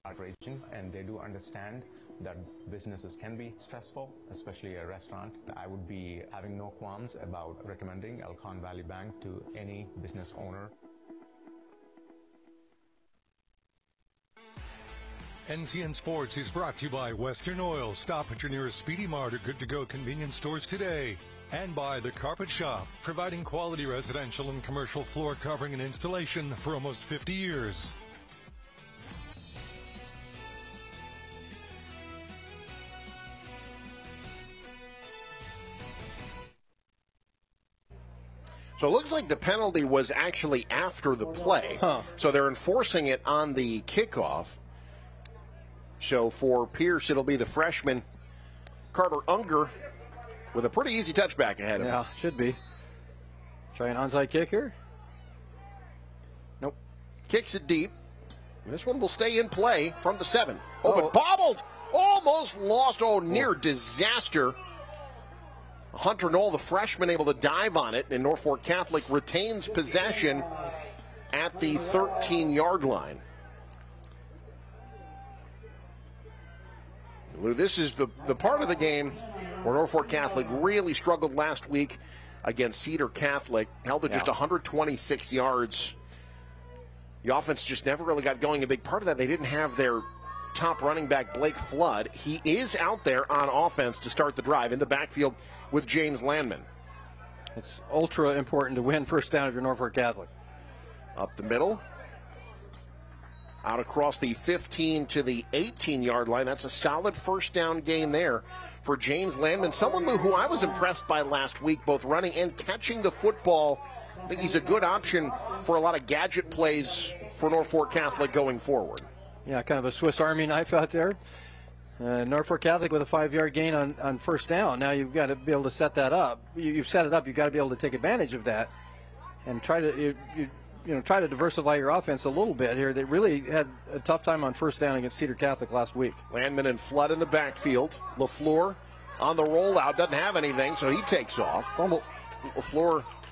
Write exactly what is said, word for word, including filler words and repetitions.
region, and they do understand that businesses can be stressful, especially a restaurant. I would be having no qualms about recommending Elkhorn Valley Bank to any business owner. N C N Sports is brought to you by Western Oil. Stop at your nearest Speedy Mart or good-to-go convenience stores today. And by The Carpet Shop, providing quality residential and commercial floor covering and installation for almost fifty years. So it looks like the penalty was actually after the play. Huh. So they're enforcing it on the kickoff. So for Pierce, it'll be the freshman, Carter Unger, with a pretty easy touchback ahead of him. Yeah, should be. Try an onside kick here. Nope. Kicks it deep. This one will stay in play from the seven. Oh, Oh. but bobbled! Almost lost. Oh, near disaster. Hunter Knoll, the freshman, able to dive on it, and Norfolk Catholic retains possession at the thirteen-yard line. Lou, this is the, the part of the game where Norfolk Catholic really struggled last week against Cedar Catholic, held to just Yeah. one hundred twenty-six yards. The offense just never really got going. A big part of that, they didn't have their top running back, Blake Flood. He is out there on offense to start the drive in the backfield with James Landman. It's ultra important to win first down if you're Norfolk Catholic. Up the middle. Out across the fifteen to the eighteen-yard line. That's a solid first down gain there for James Landman. Someone who I was impressed by last week, both running and catching the football. I think he's a good option for a lot of gadget plays for Norfolk Catholic going forward. Yeah, kind of a Swiss Army knife out there. Uh, Norfolk Catholic with a five-yard gain on, on first down. Now you've got to be able to set that up. You, you've set it up. You've got to be able to take advantage of that and try to you, you, you know try to diversify your offense a little bit here. They really had a tough time on first down against Cedar Catholic last week. Landman and Flood in the backfield. LaFleur on the rollout, doesn't have anything, so he takes off. Fumble. LaFleur